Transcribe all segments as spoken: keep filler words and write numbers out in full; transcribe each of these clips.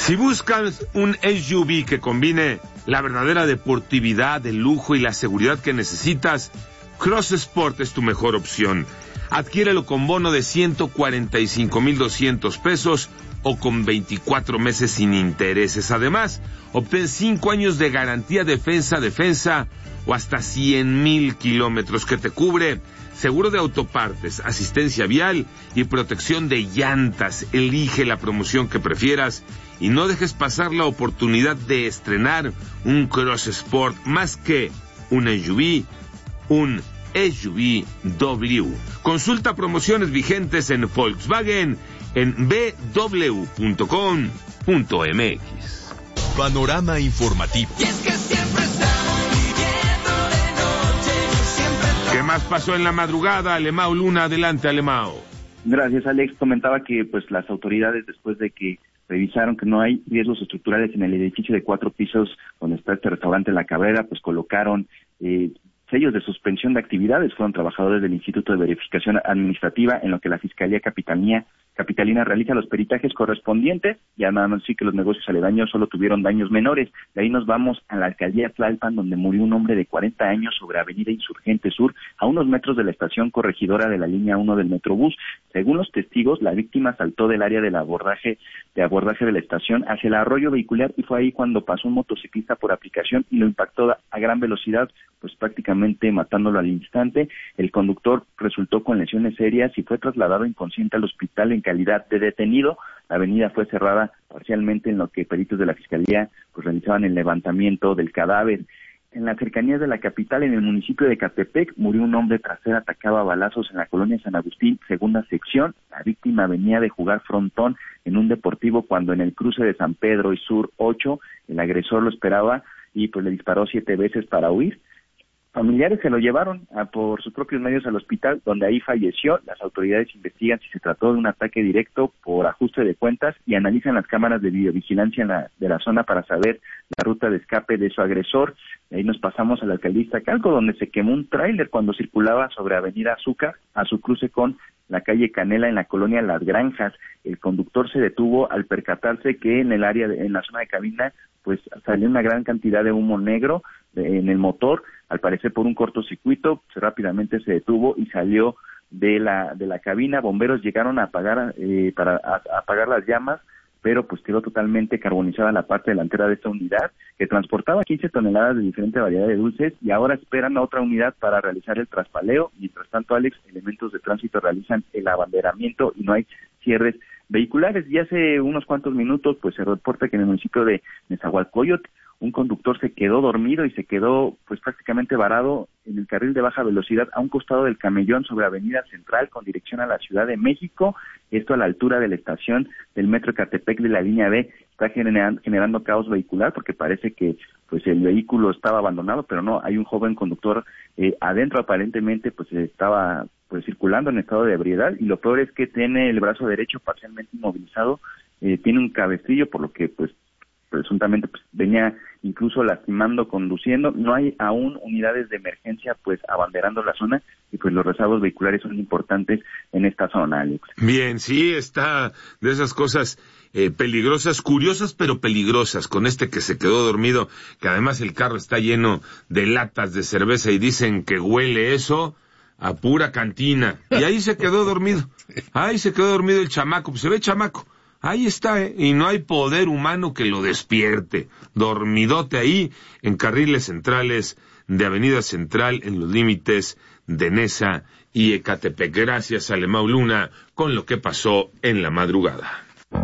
Si buscas un S U V que combine la verdadera deportividad, el lujo y la seguridad que necesitas, Cross Sport es tu mejor opción. Adquiérelo con bono de ciento cuarenta y cinco mil doscientos pesos o con veinticuatro meses sin intereses. Además, obtén cinco años de garantía defensa-defensa o hasta cien mil kilómetros que te cubre seguro de autopartes, asistencia vial y protección de llantas. Elige la promoción que prefieras y no dejes pasar la oportunidad de estrenar un Cross Sport más que un S U V, un S U V W. Consulta promociones vigentes en Volkswagen en b w punto com punto m x. Panorama informativo. Y es que siempre están viviendo de noche, siempre... ¿Qué más pasó en la madrugada? Alemao Luna, adelante, Alemao. Gracias, Alex. Comentaba que pues las autoridades, después de que revisaron que no hay riesgos estructurales en el edificio de cuatro pisos donde está este restaurante La Cabrera, pues colocaron eh, sellos de suspensión de actividades. Fueron trabajadores del Instituto de Verificación Administrativa, en lo que la Fiscalía Capitalina, Capitalina realiza los peritajes correspondientes, y además sí que los negocios aledaños solo tuvieron daños menores. De ahí nos vamos a la alcaldía Tlalpan, donde murió un hombre de cuarenta años sobre Avenida Insurgente Sur, a unos metros de la estación corregidora de la línea uno del Metrobús. Según los testigos, la víctima saltó del área del abordaje, de abordaje de la estación hacia el arroyo vehicular, y fue ahí cuando pasó un motociclista por aplicación y lo impactó a gran velocidad, pues prácticamente matándolo al instante. El conductor resultó con lesiones serias y fue trasladado inconsciente al hospital en calidad de detenido. La avenida fue cerrada parcialmente, en lo que peritos de la Fiscalía pues realizaban el levantamiento del cadáver. En las cercanías de la capital, en el municipio de Catepec, murió un hombre tras ser atacado a balazos en la colonia San Agustín, segunda sección. La víctima venía de jugar frontón en un deportivo cuando en el cruce de San Pedro y Sur ocho, el agresor lo esperaba y pues le disparó siete veces para huir. Familiares se lo llevaron a, por sus propios medios al hospital, donde ahí falleció. Las autoridades investigan si se trató de un ataque directo por ajuste de cuentas y analizan las cámaras de videovigilancia en la, de la zona para saber la ruta de escape de su agresor. De ahí nos pasamos a la alcaldía Iztacalco, donde se quemó un tráiler cuando circulaba sobre Avenida Azúcar a su cruce con la calle Canela en la colonia Las Granjas. El conductor se detuvo al percatarse que en el área, de, en la zona de cabina, pues salió una gran cantidad de humo negro de, en el motor. Al parecer por un cortocircuito, pues, rápidamente se detuvo y salió de la de la cabina. Bomberos llegaron a apagar eh, para a, a apagar las llamas, pero pues quedó totalmente carbonizada la parte delantera de esta unidad, que transportaba quince toneladas de diferente variedad de dulces, y ahora esperan a otra unidad para realizar el traspaleo. Mientras tanto, Alex, elementos de tránsito realizan el abanderamiento y no hay cierres vehiculares. Y hace unos cuantos minutos pues se reporta que en el municipio de Nezahualcóyotl un conductor se quedó dormido y se quedó pues prácticamente varado en el carril de baja velocidad a un costado del Camellón sobre Avenida Central con dirección a la Ciudad de México. Esto a la altura de la estación del Metro Ecatepec de la línea B. Está generando, generando caos vehicular porque parece que pues el vehículo estaba abandonado, pero no, hay un joven conductor eh, adentro. Aparentemente pues estaba pues circulando en estado de ebriedad, y lo peor es que tiene el brazo derecho parcialmente inmovilizado, eh, tiene un cabestrillo, por lo que pues presuntamente pues venía incluso lastimando conduciendo. No hay aún unidades de emergencia pues abanderando la zona, y pues los rezagos vehiculares son importantes en esta zona, Alex. Bien, sí, está de esas cosas eh, peligrosas, curiosas pero peligrosas, con este que se quedó dormido, que además el carro está lleno de latas de cerveza y dicen que huele eso a pura cantina, y ahí se quedó dormido, ahí se quedó dormido el chamaco, pues se ve chamaco. Ahí está, ¿eh? Y no hay poder humano que lo despierte. Dormidote ahí, en carriles centrales de Avenida Central, en los límites de Neza y Ecatepec. Gracias, Alemao Luna, con lo que pasó en la madrugada.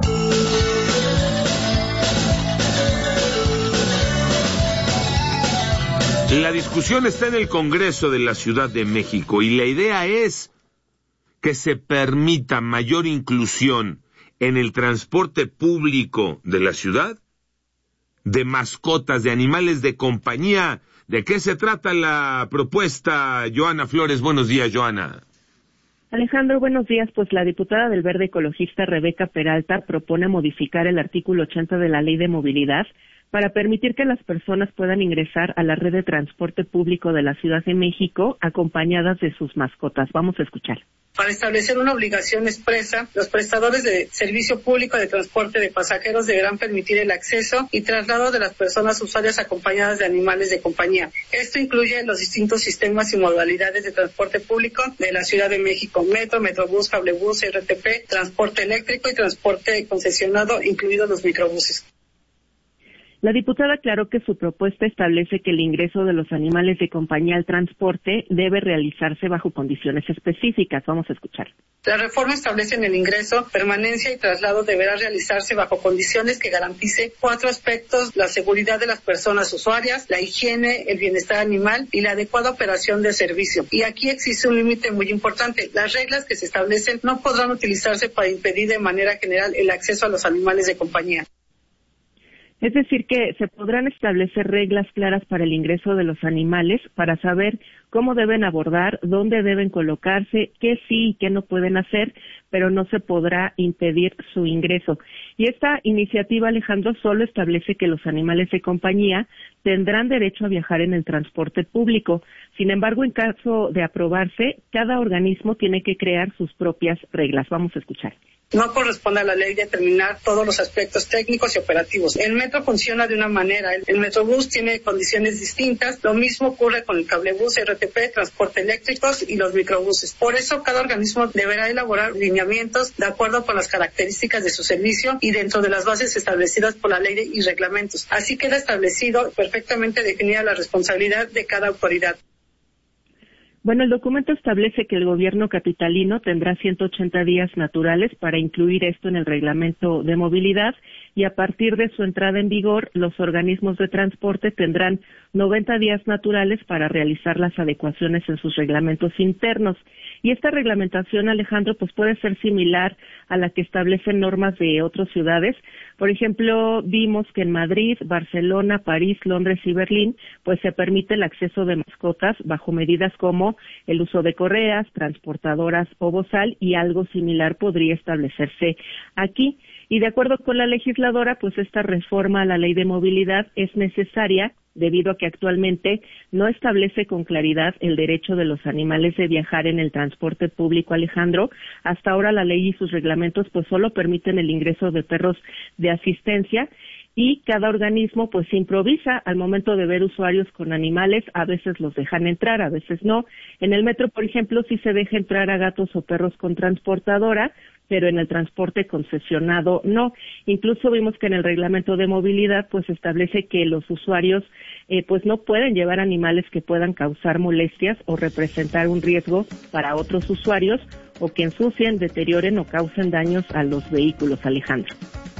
La discusión está en el Congreso de la Ciudad de México, y la idea es que se permita mayor inclusión en el transporte público de la ciudad, de mascotas, de animales de compañía. ¿De qué se trata la propuesta, Joana Flores? Buenos días, Joana. Alejandro, buenos días. Pues la diputada del Verde Ecologista Rebeca Peralta propone modificar el artículo ochenta de la Ley de Movilidad para permitir que las personas puedan ingresar a la red de transporte público de la Ciudad de México acompañadas de sus mascotas. Vamos a escuchar. Para establecer una obligación expresa, los prestadores de servicio público de transporte de pasajeros deberán permitir el acceso y traslado de las personas usuarias acompañadas de animales de compañía. Esto incluye los distintos sistemas y modalidades de transporte público de la Ciudad de México: metro, metrobús, cablebús, R T P, transporte eléctrico y transporte concesionado, incluidos los microbuses. La diputada aclaró que su propuesta establece que el ingreso de los animales de compañía al transporte debe realizarse bajo condiciones específicas. Vamos a escuchar. La reforma establece en el ingreso, permanencia y traslado deberá realizarse bajo condiciones que garantice cuatro aspectos: la seguridad de las personas usuarias, la higiene, el bienestar animal y la adecuada operación del servicio. Y aquí existe un límite muy importante. Las reglas que se establecen no podrán utilizarse para impedir de manera general el acceso a los animales de compañía. Es decir, que se podrán establecer reglas claras para el ingreso de los animales, para saber cómo deben abordar, dónde deben colocarse, qué sí y qué no pueden hacer, pero no se podrá impedir su ingreso. Y esta iniciativa, Alejandro, solo establece que los animales de compañía tendrán derecho a viajar en el transporte público. Sin embargo, en caso de aprobarse, cada organismo tiene que crear sus propias reglas. Vamos a escuchar. No corresponde a la ley determinar todos los aspectos técnicos y operativos. El metro funciona de una manera, el metrobús tiene condiciones distintas, lo mismo ocurre con el cablebús, R T P, transporte eléctricos y los microbuses. Por eso, cada organismo deberá elaborar lineamientos de acuerdo con las características de su servicio y dentro de las bases establecidas por la ley y reglamentos. Así queda establecido perfectamente definida la responsabilidad de cada autoridad. Bueno, el documento establece que el gobierno capitalino tendrá ciento ochenta días naturales para incluir esto en el reglamento de movilidad y a partir de su entrada en vigor, los organismos de transporte tendrán noventa días naturales para realizar las adecuaciones en sus reglamentos internos. Y esta reglamentación, Alejandro, pues puede ser similar a la que establecen normas de otras ciudades. Por ejemplo, vimos que en Madrid, Barcelona, París, Londres y Berlín, pues se permite el acceso de mascotas bajo medidas como el uso de correas, transportadoras o bozal, y algo similar podría establecerse aquí. Y de acuerdo con la legisladora, pues esta reforma a la ley de movilidad es necesaria debido a que actualmente no establece con claridad el derecho de los animales de viajar en el transporte público, Alejandro. Hasta ahora la ley y sus reglamentos pues solo permiten el ingreso de perros de asistencia y cada organismo pues improvisa al momento de ver usuarios con animales. A veces los dejan entrar, a veces no. En el metro, por ejemplo, sí se deja entrar a gatos o perros con transportadora, pero en el transporte concesionado no. Incluso vimos que en el reglamento de movilidad pues establece que los usuarios eh, pues no pueden llevar animales que puedan causar molestias o representar un riesgo para otros usuarios o que ensucien, deterioren o causen daños a los vehículos, Alejandro.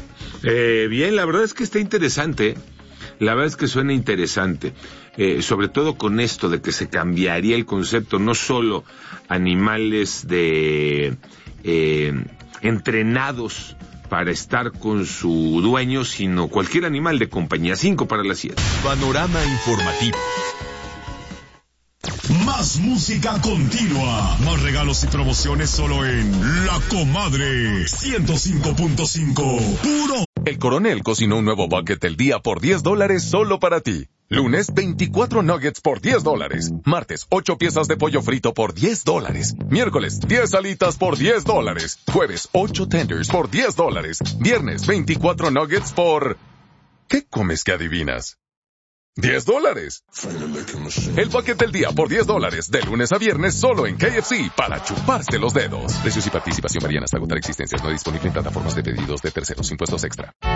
Eh, bien, la verdad es que está interesante, la verdad es que suena interesante, eh, sobre todo con esto de que se cambiaría el concepto, no solo animales de eh, entrenados para estar con su dueño, sino cualquier animal de compañía. Cinco para las siete. Panorama informativo. Más música continua. Más regalos y promociones solo en La Comadre ciento cinco punto cinco. Puro. El Coronel cocinó un nuevo bucket del día por diez dólares solo para ti. Lunes, veinticuatro nuggets por diez dólares. Martes, ocho piezas de pollo frito por diez dólares. Miércoles, diez alitas por diez dólares. Jueves, ocho tenders por diez dólares. Viernes, veinticuatro nuggets por... ¿Qué comes que adivinas? diez dólares. El bucket del día por diez dólares, de lunes a viernes solo en K F C, para chuparse los dedos. Precios y participación varían hasta agotar existencias. No disponible en plataformas de pedidos de terceros. Impuestos extra.